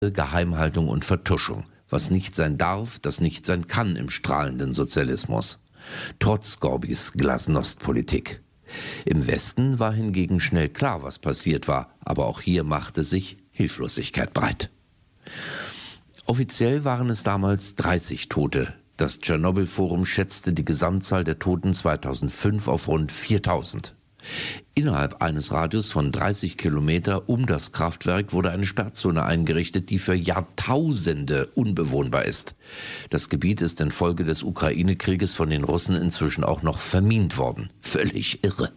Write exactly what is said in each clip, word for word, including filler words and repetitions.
Geheimhaltung und Vertuschung. Was nicht sein darf, das nicht sein kann im strahlenden Sozialismus. Trotz Gorbis Glasnost-Politik. Im Westen war hingegen schnell klar, was passiert war, aber auch hier machte sich Hilflosigkeit breit. Offiziell waren es damals dreißig Tote. Das Tschernobyl-Forum schätzte die Gesamtzahl der Toten zweitausendfünf auf rund viertausend. Innerhalb eines Radius von dreißig Kilometer um das Kraftwerk wurde eine Sperrzone eingerichtet, die für Jahrtausende unbewohnbar ist. Das Gebiet ist infolge des Ukraine-Krieges von den Russen inzwischen auch noch vermint worden. Völlig irre.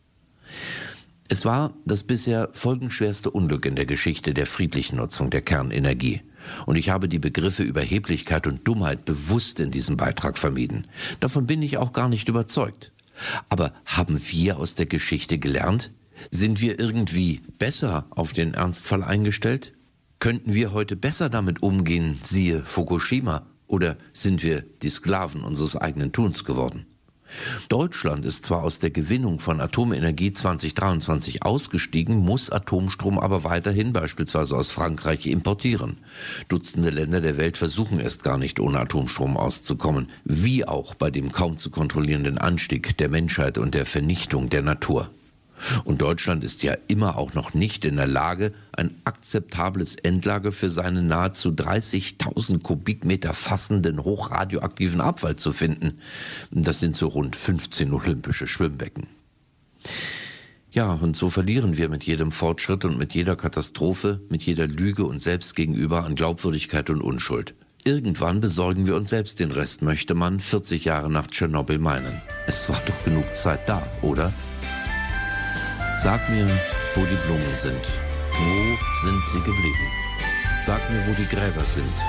Es war das bisher folgenschwerste Unglück in der Geschichte der friedlichen Nutzung der Kernenergie. Und ich habe die Begriffe Überheblichkeit und Dummheit bewusst in diesem Beitrag vermieden. Davon bin ich auch gar nicht überzeugt. Aber haben wir aus der Geschichte gelernt? Sind wir irgendwie besser auf den Ernstfall eingestellt? Könnten wir heute besser damit umgehen, siehe Fukushima? Oder sind wir die Sklaven unseres eigenen Tuns geworden? Deutschland ist zwar aus der Gewinnung von Atomenergie zweitausenddreiundzwanzig ausgestiegen, muss Atomstrom aber weiterhin beispielsweise aus Frankreich importieren. Dutzende Länder der Welt versuchen erst gar nicht ohne Atomstrom auszukommen, wie auch bei dem kaum zu kontrollierenden Anstieg der Menschheit und der Vernichtung der Natur. Und Deutschland ist ja immer auch noch nicht in der Lage, ein akzeptables Endlager für seinen nahezu dreißigtausend Kubikmeter fassenden hochradioaktiven Abfall zu finden. Das sind so rund fünfzehn olympische Schwimmbecken. Ja, und so verlieren wir mit jedem Fortschritt und mit jeder Katastrophe, mit jeder Lüge uns selbst gegenüber an Glaubwürdigkeit und Unschuld. Irgendwann besorgen wir uns selbst den Rest, möchte man vierzig Jahre nach Tschernobyl meinen. Es war doch genug Zeit da, oder? Sag mir, wo die Blumen sind. Wo sind sie geblieben? Sag mir, wo die Gräber sind.